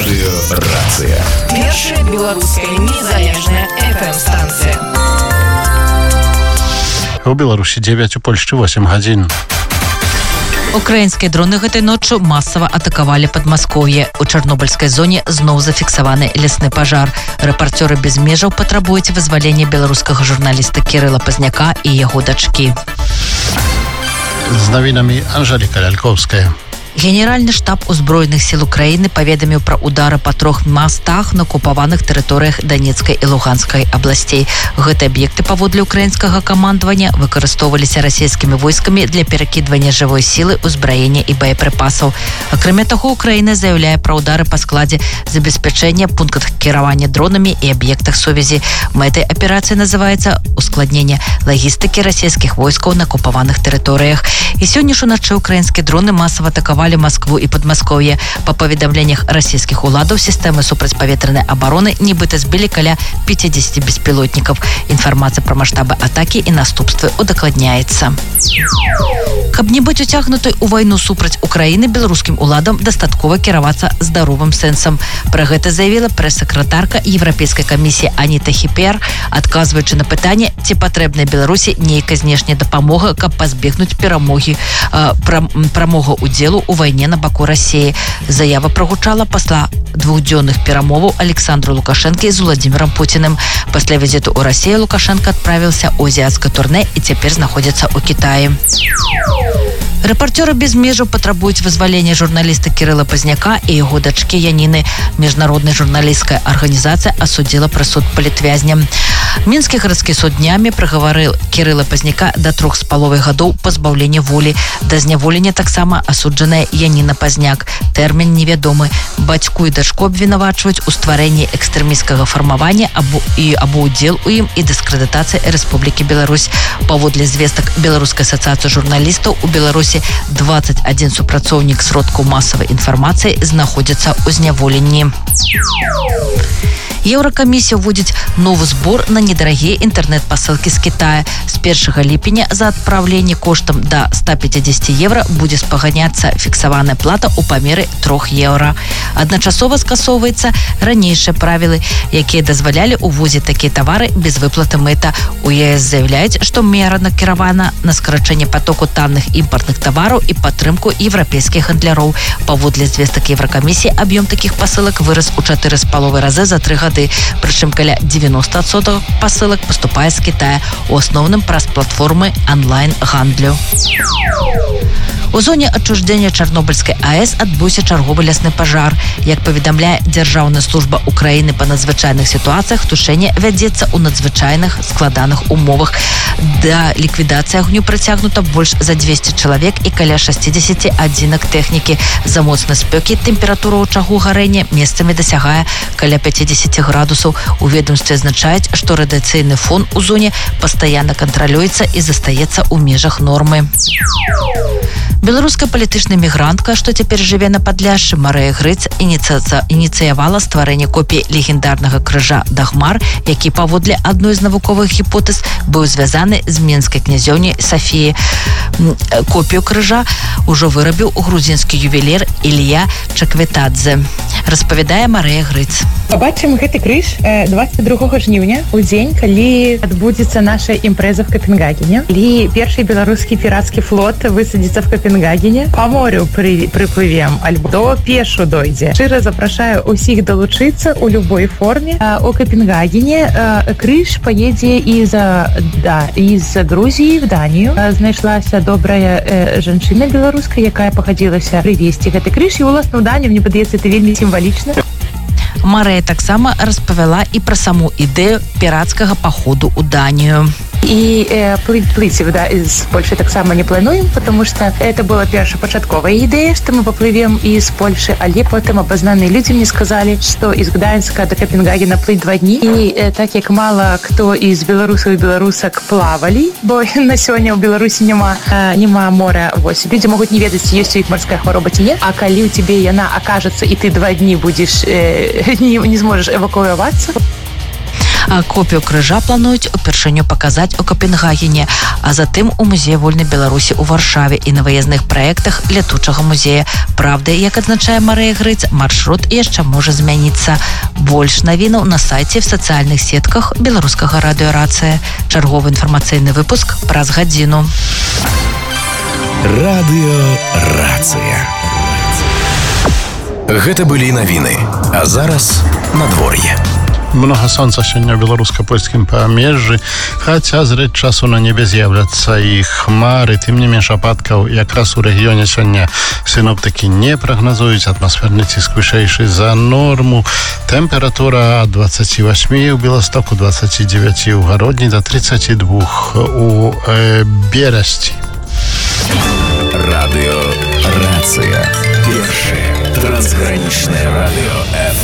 Радиорация. Першая белорусская незалежная FM-станция. У Беларусі 9, у Польшчы 8 гадзін. Украінскія дроны гэтай ноччу масава атакавалі Падмаскоўе. У Чарнобыльскай зоне зноў зафіксаваны лясны пажар. Рэпарцёры без межаў патрабуюць вызвалення беларускага журналіста Кірыла Пазняка і яго дачкі. З навінамі Анжэліка Лялькоўская. Генеральны штаб узброеных сіл Украіны паведаміў пра удары па 3 мастах на акупаваных тэрыторыях Данецкай і Луганскай абласцей. Гэтыя аб'екты паводле украінскага камандавання выкарыстоўваліся расійскімі войскамі для перакідвання жывой сілы, узбраення і боепрыпасаў. Акрамя таго, Украіна заяўляе пра удары па складзе забеспячэння, пунктах кіравання дронамі і аб'ектах сувязі. Мэтай аперацыі называецца ускладненне лагістыкі расійскіх войскаў на акупаваных тэрыторыях. І сёння ж уначы украінскія дроны масава атакавалі Москву і Падмаскоўе. Па паведамленнях расійскіх уладаў, сістэмы супрацьпаветранай абароны нібыта збілі каля 50 беспілотнікаў. Інфармацыя пра маштабы атакі і наступствы удакладняецца. Каб не быць уцягнутай у вайну супраць Украіны, беларускім уладам дастаткова кіравацца здаровым сэнсам. Пра гэта заявіла прэс-сакратарка Еўрапейскай камісіі Аніта Хіпер, адказваючы на пытанне, ці патрэбная Беларусі нейкая знешняя дапамога, каб пазбегнуць прамога удзелу у вайне на баку Расіі. Заява прагучала пасля двухдзённых перамоваў Александру Лукашэнкі з Владзімірам Пуціным. Пасля візіту ў Расію Лукашэнка адправіўся ў азіяцкае турнэ і цяпер знаходзіцца ў Кітаі. Рэпарцёры без межаў патрабуюць вызвалення журналіста Кірыла Пазняка і яго дачкі Яніны. Міжнародная журналісцкая арганізацыя асудзіла прысуд палітвязням. Мінскі гарадскі суд днямі прыгаварыў Кірыла Пазняка да 3,5 гадоў пазбаўлення волі. Да зняволення таксама асуджаная Яніна Пазняк. Тэрмін невядомы. Бацьку і дачку абвінавачваюць у стварэнні экстрэмісцкага фармавання або ўдзел у ім і дыскрэдытацыі Рэспублікі Беларусь. Паводле звестак Беларускай асацыяцыі журналістаў, у Беларусі 21 супрацоўнік сродкаў масавай інфармацыі знаходзяцца ў зняволенні. Еўракамісія ўводзіць новы збор на недарагія інтэрнэт-пасылкі з Кітая. З 1 ліпеня за адпраўленне коштам да 150 евро будзе спаганяцца фіксаваная плата ў памеры 3 еўра. Адначасова скасоўваецца ранейшыя правілы, якія дазвалялі ўвозіць такія тавары без выплаты мыта. У ЕС заяўляюць, што мера накіравана на скарачэнне потоку танных імпартных тавараў і падтрымку еўрапейскіх гандляроў. Паводле звестак Еўракамісіі, аб'ём такіх пасылак вырас у 4,5 разы за 3 гады. Прычым каля 90% пасылак паступае з Кітая, у асноўным праз платформы онлайн-гандлю. У зоне адчуждзення Чарнобыльскай АЭС адбыўся чарговы лясны пажар. Як паведамляе Дзяржаўная служба Украіны па надзвычайных сітуацыях, тушэнне вядзецца ў надзвычайных складаных умовах. Да ліквідацыі агню прыцягнута больш за 200 чалавек і каля 60 адзінак тэхнікі. За моцнай спёкі тэмпература ў чагу гарэння месцамі дасягае каля 50 градусаў. У ведомстве азначаюць, што радыяцыйны фон у зоне пастаянна кантралюецца і застаецца ў межах нормы. Беларуская палітычная мігрантка, што цяпер жыве на Падляшшы, Марыя Грыц, ініцыявала стварэнне копіі легендарнага крыжа Дахмар, які паводле адной з навуковых гіпотэз быў звязаны з менскай князёўняй Сафіі. Копію крыжа ўжо вырабіў грузінскі ювелір Ілля Чакветадзе. Распавядае Марыя Грыц. Побачым гэты крыж 22 жніўня, у дзень, калі адбудзецца наша імпрэза в Копенгагене. Калі першы беларускі пірацкі флот высадзіцца в Копенгагене, по морю прыплывем, альбо до пешу дойдзе. Шчыра запрашаю ўсіх далучыцца ў любой форме. У Копенгагене крыж паедзе из Грузіі в Данію. Знайшлася добрая жанчына беларуская, якая пагадзілася прывезці гэты крыж, і уласна ў Данію, мне падаецца, это вельмі сімвалічна. Марыя таксама распавяла і пра саму ідэю пірацкага паходу ў Данію. І плыть з Польши таксама не плануем, потому что это была першапачатковая ідэя, што мы поплывем из Польши, але потым абазнаныя людзі мне сказалі, што из Гданьска до Копенгагена плыть 2 дні. І так як мало хто из беларусаў і беларусак плавалі, бо на сёння ў Беларусі няма мора, вось людзі могуць не ведаць, ці ёсць у іх марская хвароба ці не, а калі ў цябе яна акажацца і ты 2 дні будзеш не зможаш эвакуавацца. Копію крыжа плануюць упершыню паказаць у Копенгагене, а затым у музеі вольнай Беларусі ў Варшаве і на выездных праектах лятучага музея. Правда, як адзначае Марыя Грыц, маршрут яшчэ можа змяніцца. Больш навінаў на сайце, в сацыяльных сетках беларускага радыё «Рацыя». Чарговы інфармацыйны выпуск праз гадзіну. Радыё «Рацыя». Гэта былі навіны, а зараз надвор'е. Много сонца сёння ў беларуска-польскім памежжы, хаця зрэдь часу на небе з'яўляцца і хмары, тым не менш ападкаў якраз у рэгіёне сёння сіноптыкі не прагназуюць, атмасферны ціск вышэйшы за норму. Тэмпература ад 28 у Беластоку, 29 у Гародні да 32 у Берасці. Радыё «Рацыя». Першае трансгранічнае радыё